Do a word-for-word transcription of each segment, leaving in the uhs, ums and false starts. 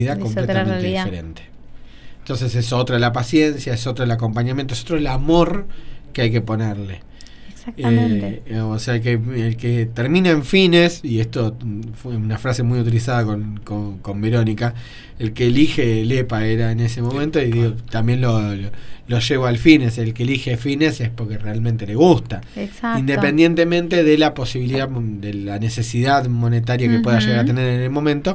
completamente diferente. Entonces es otra la paciencia, es otro el acompañamiento, es otro el amor que hay que ponerle. Exactamente. Eh, o sea, que el que termina en fines, y esto fue una frase muy utilizada con, con, con Verónica, el que elige el E P A era en ese momento, y digo, también lo, lo, lo llevo al fines, el que elige fines es porque realmente le gusta. Exacto. Independientemente de la posibilidad, de la necesidad monetaria que uh-huh. pueda llegar a tener en el momento,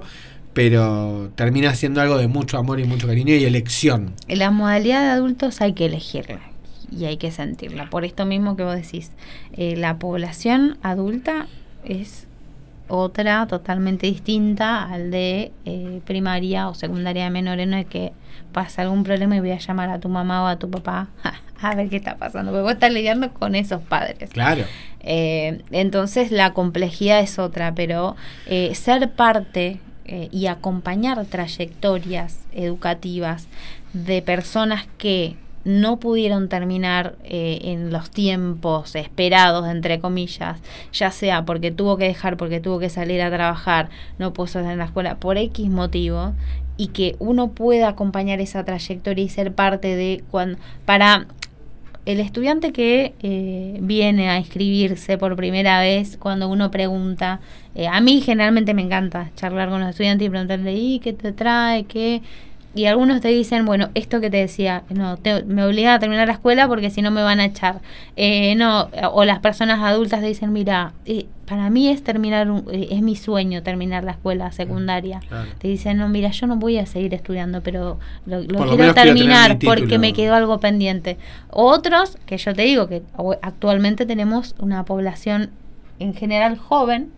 pero termina siendo algo de mucho amor y mucho cariño y elección. La modalidad de adultos hay que elegirla y hay que sentirla. Por esto mismo que vos decís, eh, la población adulta es otra totalmente distinta al de eh, primaria o secundaria de menores, no es que pasa algún problema y voy a llamar a tu mamá o a tu papá a ver qué está pasando, porque vos estás lidiando con esos padres. Claro. Eh, entonces la complejidad es otra, pero eh, ser parte eh, y acompañar trayectorias educativas de personas que no pudieron terminar eh, en los tiempos esperados, entre comillas, ya sea porque tuvo que dejar, porque tuvo que salir a trabajar, no pudo estar en la escuela, por X motivo, y que uno pueda acompañar esa trayectoria y ser parte de cuando, para el estudiante que eh, viene a inscribirse por primera vez, cuando uno pregunta, eh, a mí generalmente me encanta charlar con los estudiantes y preguntarle, ¿y qué te trae? ¿Qué? Y algunos te dicen, bueno, esto que te decía, no, te, me obligan a terminar la escuela porque si no me van a echar. Eh, no, o las personas adultas te dicen, mira, eh, para mí es terminar, un, eh, es mi sueño terminar la escuela secundaria. Claro. Te dicen, no, mira, yo no voy a seguir estudiando, pero lo, lo quiero lo terminar porque me quedó algo pendiente. Otros, que yo te digo que actualmente tenemos una población en general joven,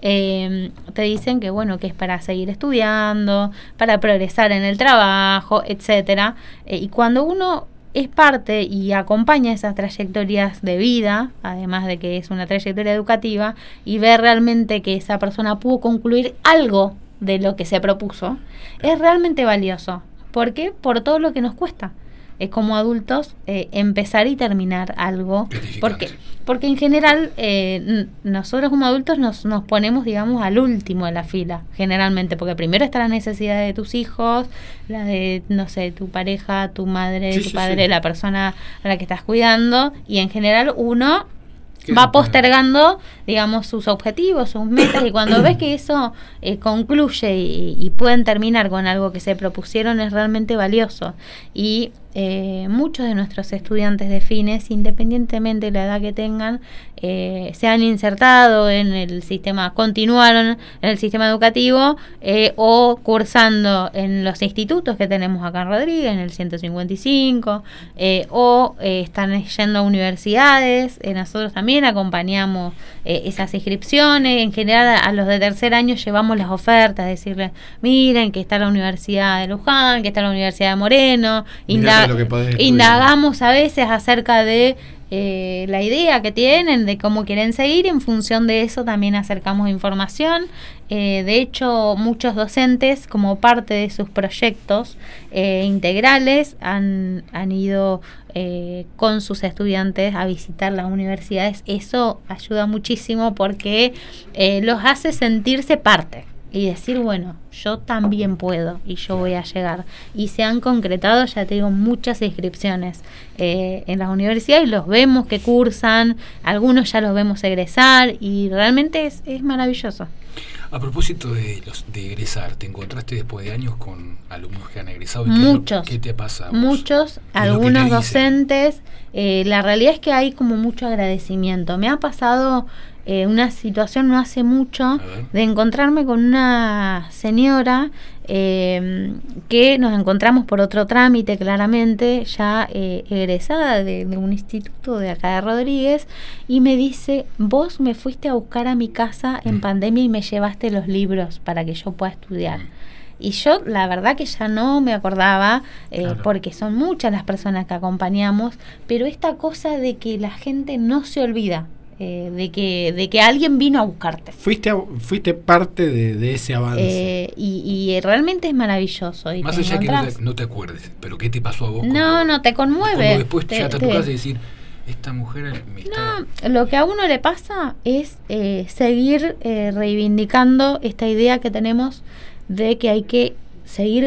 Eh, te dicen que bueno, que es para seguir estudiando, para progresar en el trabajo, etcétera. Eh, y cuando uno es parte y acompaña esas trayectorias de vida, además de que es una trayectoria educativa, y ve realmente que esa persona pudo concluir algo de lo que se propuso, es realmente valioso. ¿Por qué? Por todo lo que nos cuesta. Es como adultos eh, empezar y terminar algo, porque porque en general eh, nosotros como adultos nos, nos ponemos, digamos, al último de la fila, generalmente, porque primero está la necesidad de tus hijos, la de, no sé, tu pareja, tu madre, sí, tu sí, padre, sí. la persona a la que estás cuidando, y en general uno va postergando, digamos, sus objetivos, sus metas, y cuando ves que eso eh, concluye y, y pueden terminar con algo que se propusieron, es realmente valioso. Y eh, muchos de nuestros estudiantes de fines, independientemente de la edad que tengan, eh, se han insertado en el sistema, continuaron en el sistema educativo eh, o cursando en los institutos que tenemos acá en Rodríguez, en el ciento cincuenta y cinco, eh, o eh, están yendo a universidades. Eh, nosotros también acompañamos eh, esas inscripciones. En general a, a los de tercer año llevamos las ofertas, decirles, miren que está la Universidad de Luján, que está la Universidad de Moreno, inda- indagamos a veces acerca de eh, la idea que tienen, de cómo quieren seguir, y en función de eso también acercamos información. Eh, de hecho, muchos docentes, como parte de sus proyectos eh, integrales, han, han ido eh, con sus estudiantes a visitar las universidades. Eso ayuda muchísimo porque eh, los hace sentirse parte y decir, bueno, yo también puedo y yo voy a llegar. Y se han concretado, ya te digo, muchas inscripciones eh, en las universidades, y los vemos que cursan, algunos ya los vemos egresar, y realmente es, es maravilloso. A propósito de los de egresar, ¿te encontraste después de años con alumnos que han egresado? ¿Y muchos. ¿Qué, ¿Qué te pasa? Muchos, algunos docentes. Eh, la realidad es que hay como mucho agradecimiento. Me ha pasado eh, una situación no hace mucho de encontrarme con una señora eh, que nos encontramos por otro trámite, claramente, ya eh, egresada de, de un instituto de acá de Rodríguez, y me dice, vos me fuiste a buscar a mi casa en pandemia y me llevaste los libros para que yo pueda estudiar. Y yo la verdad que ya no me acordaba, eh, claro. porque son muchas las personas que acompañamos, pero esta cosa de que la gente no se olvida, eh, de que de que alguien vino a buscarte. Fuiste a, fuiste parte de, de ese avance. Eh, y, y realmente es maravilloso. Y más allá que no te, no te acuerdes, pero ¿qué te pasó a vos? No, cuando, no, te conmueve. Cuando después te, llegaste a tu te, casa y decir, esta mujer me está... No, lo que a uno le pasa es eh, seguir eh, reivindicando esta idea que tenemos de que hay que seguir